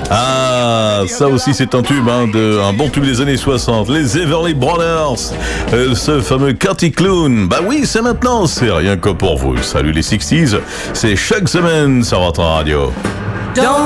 Ah, ça aussi c'est un tube, un bon tube des années 60. Les Everly Brothers, ce fameux Cathy Clown. Bah oui, c'est maintenant, c'est rien que pour vous. Salut les 60s, c'est chaque semaine sur votre radio. Don't